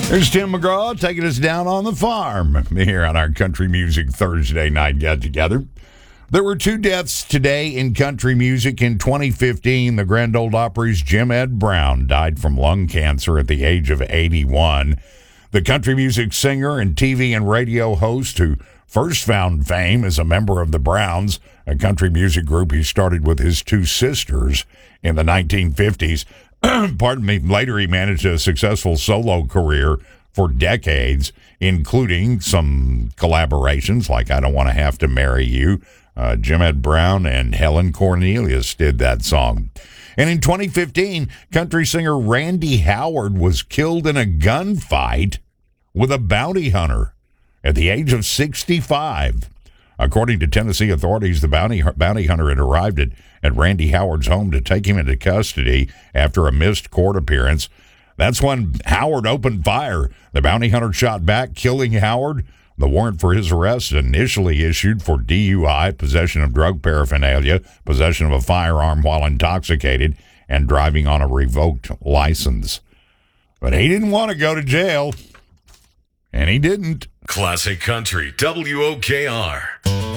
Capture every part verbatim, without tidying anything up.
There's Tim McGraw taking us down on the farm here on our Country Music Thursday night get-together. There were two deaths today in country music. In twenty fifteen, the Grand Ole Opry's Jim Ed Brown died from lung cancer at the age of eighty-one. The country music singer and T V and radio host who first found fame as a member of the Browns, a country music group he started with his two sisters in the nineteen fifties. Pardon me. Later, he managed a successful solo career for decades, including some collaborations like I Don't Want to Have to Marry You. Uh, Jim Ed Brown and Helen Cornelius did that song. And in twenty fifteen, country singer Randy Howard was killed in a gunfight with a bounty hunter at the age of sixty-five. According to Tennessee authorities, the bounty, bounty hunter had arrived at, at Randy Howard's home to take him into custody after a missed court appearance. That's when Howard opened fire. The bounty hunter shot back, killing Howard. The warrant for his arrest initially issued for D U I, possession of drug paraphernalia, possession of a firearm while intoxicated, and driving on a revoked license. But he didn't want to go to jail, and he didn't. Classic Country, W O K R.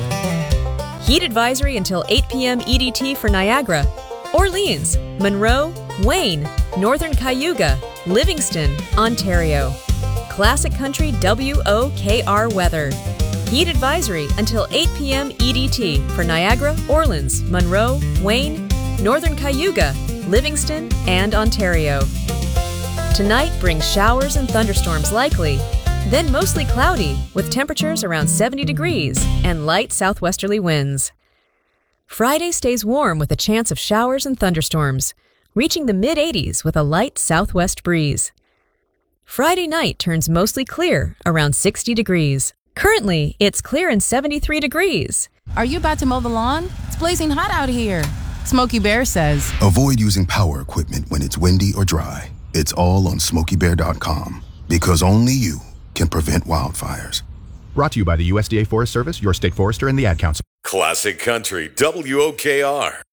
Heat advisory until eight p.m. E D T for Niagara, Orleans, Monroe, Wayne, Northern Cayuga, Livingston, Ontario. Classic Country W O K R weather. Heat advisory until eight p.m. E D T for Niagara, Orleans, Monroe, Wayne, Northern Cayuga, Livingston, and Ontario. Tonight brings showers and thunderstorms likely, then mostly cloudy with temperatures around seventy degrees and light southwesterly winds. Friday stays warm with a chance of showers and thunderstorms, reaching the mid-eighties with a light southwest breeze. Friday night turns mostly clear, around sixty degrees. Currently, it's clear and seventy-three degrees. Are you about to mow the lawn? It's blazing hot out here. Smokey Bear says, avoid using power equipment when it's windy or dry. It's all on smokey bear dot com, because only you can prevent wildfires. Brought to you by the U S D A Forest Service, your state forester, and the Ad Council. Classic Country, W O K R.